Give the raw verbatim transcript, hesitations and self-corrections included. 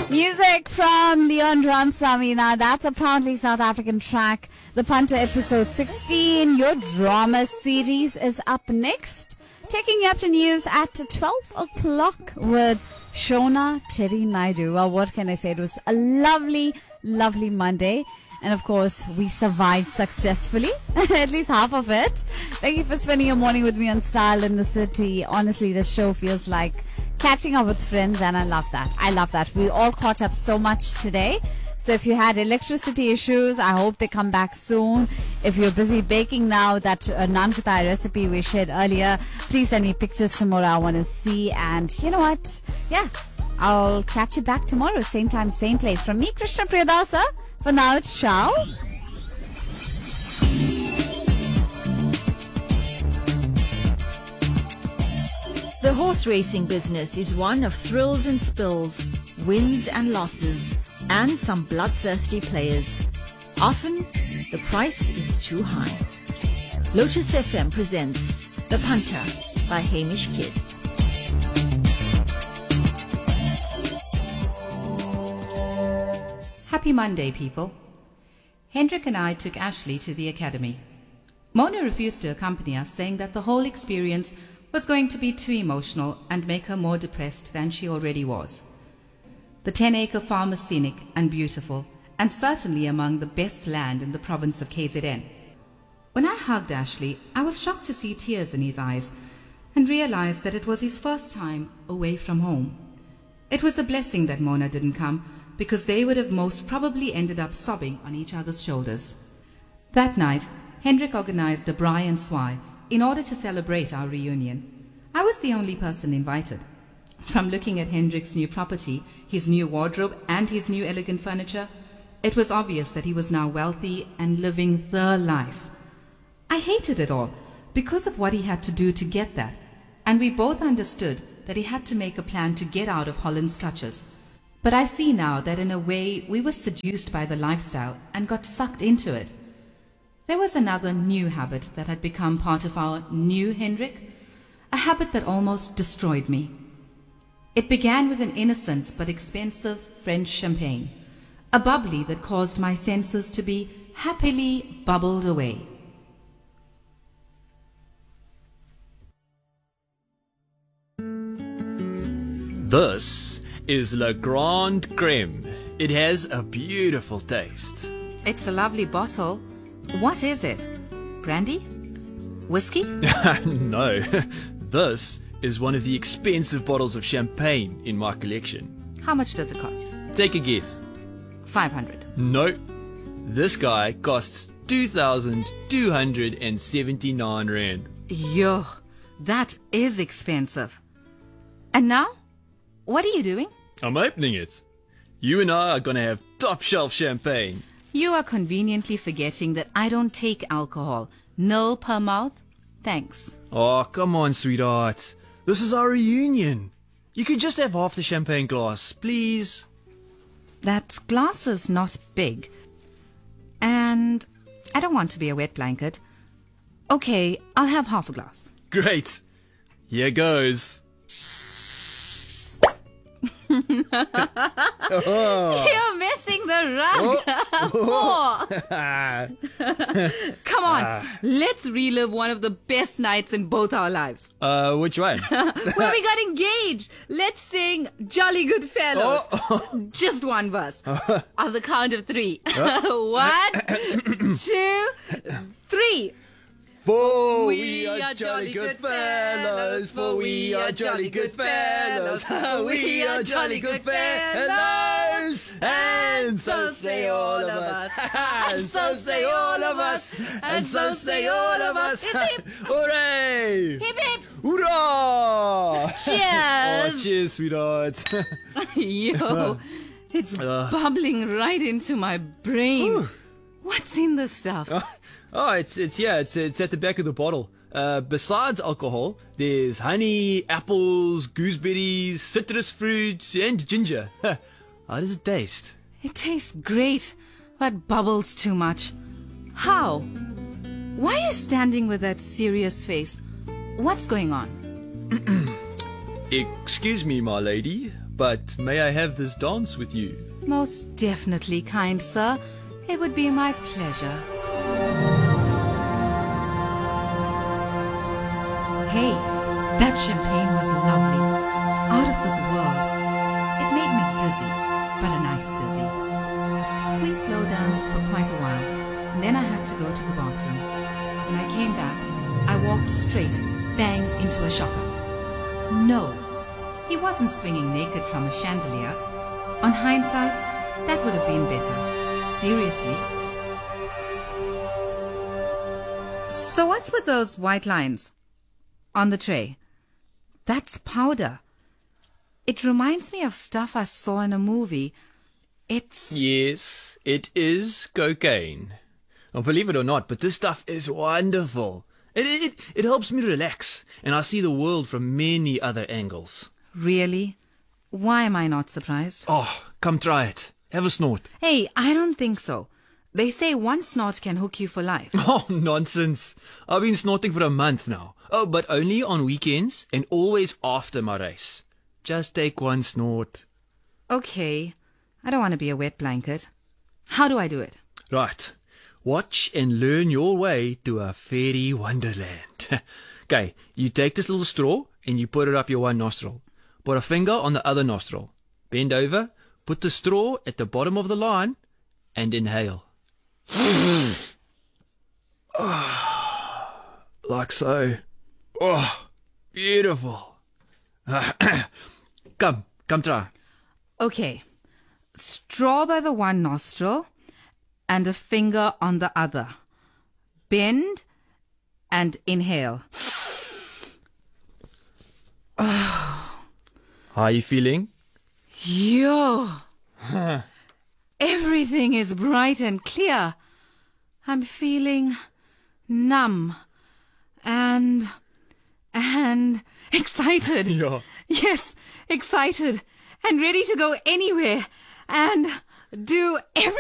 Music from Leon Ramsamy. Now that's a proudly South African track. The Punter episode sixteen. Your drama series is up next. Taking you up to news at twelve o'clock with Shona Terry Naidu. Well, what can I say? It was a lovely, lovely Monday. And of course, we survived successfully, at least half of it. Thank you for spending your morning with me on Style in the City. Honestly, the show feels like catching up with friends, and I love that. I love that. We all caught up so much today. So if you had electricity issues, I hope they come back soon. If you're busy baking now, that uh, naan katai recipe we shared earlier, please send me pictures tomorrow. I want to see. And you know what? Yeah, I'll catch you back tomorrow. Same time, same place. From me, Krishna Priyadasa. For now, it's ciao. The horse racing business is one of thrills and spills, wins and losses, and some bloodthirsty players. Often, the price is too high. Lotus F M presents The Punter by Hamish Kidd. Happy Monday, people. Hendrik and I took Ashley to the academy. Mona refused to accompany us, saying that the whole experience was going to be too emotional and make her more depressed than she already was. The ten-acre farm is scenic and beautiful, and certainly among the best land in the province of K Z N. When I hugged Ashley, I was shocked to see tears in his eyes and realized that it was his first time away from home. It was a blessing that Mona didn't come, because they would have most probably ended up sobbing on each other's shoulders. That night, Hendrik organized a braai and swaai in order to celebrate our reunion. I was the only person invited. From looking at Hendrik's new property, his new wardrobe, and his new elegant furniture, it was obvious that he was now wealthy and living the life. I hated it all because of what he had to do to get that, and we both understood that he had to make a plan to get out of Holland's clutches. But I see now that in a way we were seduced by the lifestyle and got sucked into it. There was another new habit that had become part of our new Hendrik, a habit that almost destroyed me. It began with an innocent but expensive French champagne, a bubbly that caused my senses to be happily bubbled away. This is Le Grand Creme. It has a beautiful taste. It's a lovely bottle. What is it? Brandy? Whiskey? No, this is one of the expensive bottles of champagne in my collection. How much does it cost? Take a guess. five hundred. No, this guy costs two thousand two hundred seventy-nine rand. Yo, that is expensive. And now, what are you doing? I'm opening it. You and I are going to have top shelf champagne. You are conveniently forgetting that I don't take alcohol. Nil per mouth? Thanks. Oh, come on, sweetheart. This is our reunion. You could just have half the champagne glass, please. That glass is not big. And I don't want to be a wet blanket. Okay, I'll have half a glass. Great. Here goes. Oh. You're messing the rug. Oh. Come on, uh. let's relive one of the best nights in both our lives. Uh, which one? When we got engaged. Let's sing Jolly Good Fellows. Oh. Just one verse. On the count of three. One, two, three. For we are jolly good fellows, for we are jolly good fellows, we are jolly good fellows, and so say all of us, and so say all of us, and so say all of us. Hip hip! Hooray! Hip hip! Hoorah! Cheers! Oh, cheers, sweetheart. Yo, it's uh. bubbling right into my brain. Ooh. What's in this stuff? Uh. Oh, it's it's yeah, it's it's at the back of the bottle. Uh, besides alcohol, there's honey, apples, gooseberries, citrus fruits, and ginger. How does it taste? It tastes great, but bubbles too much. How? Why are you standing with that serious face? What's going on? Excuse me, my lady, But may I have this dance with you? Most definitely, kind sir. It would be my pleasure. Hey, that champagne was lovely. Out of this world. It made me dizzy, but a nice dizzy. We slow danced for quite a while, and then I had to go to the bathroom. When I came back, I walked straight, bang, into a shopper. No, he wasn't swinging naked from a chandelier. On hindsight, that would have been better. Seriously. So what's with those white lines on the tray? That's powder. It reminds me of stuff I saw in a movie. It's... Yes, it is cocaine. Oh, believe it or not, but this stuff is wonderful. It, it, it helps me relax, and I see the world from many other angles. Really? Why am I not surprised? Oh, come try it. Have a snort. Hey, I don't think so. They say one snort can hook you for life. Oh, nonsense. I've been snorting for a month now. Oh, but only on weekends and always after my race. Just take one snort. Okay. I don't want to be a wet blanket. How do I do it? Right. Watch and learn your way to a fairy wonderland. Okay, you take this little straw and you put it up your one nostril. Put a finger on the other nostril. Bend over, put the straw at the bottom of the line, and inhale. Oh, like so. Oh, beautiful. Come, come try. Okay. Straw by the one nostril and a finger on the other. Bend and inhale. How are you feeling? Yo! Everything is bright and clear. I'm feeling numb and and excited. Yeah. Yes, excited and ready to go anywhere and do everything.